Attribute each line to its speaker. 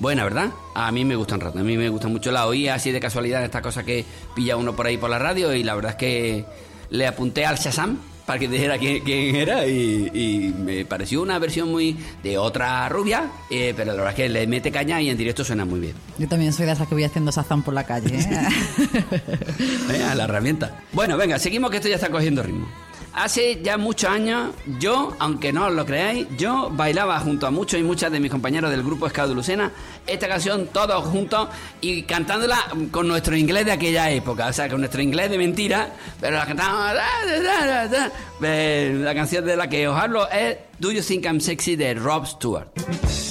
Speaker 1: Buena, ¿verdad? A mí me gustan rato, a mí me gusta mucho. La oí así de casualidad, esta cosa que pilla uno por ahí por la radio, y la verdad es que le apunté al Shazam para que dijera quién era, y me pareció una versión muy de otra rubia, pero la verdad es que le mete caña y en directo suena muy bien.
Speaker 2: Yo también soy de esas que voy haciendo Shazam por la calle, ¿eh?
Speaker 1: Venga, la herramienta. Bueno, venga, seguimos que esto ya está cogiendo ritmo. Hace ya muchos años, yo, aunque no os lo creáis, yo bailaba junto a muchos y muchas de mis compañeros del grupo Ska de Lucena esta canción todos juntos y cantándola con nuestro inglés de aquella época, o sea, con nuestro inglés de mentira, pero la cantábamos. La canción de la que os hablo es Do You Think I'm Sexy de Rod Stewart.